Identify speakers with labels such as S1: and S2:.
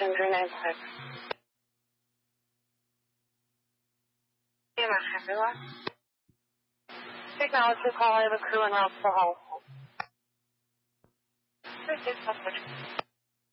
S1: Houston 396. EMS, everyone. Acknowledge your call. I have a crew en route for Hall. 36 suspect.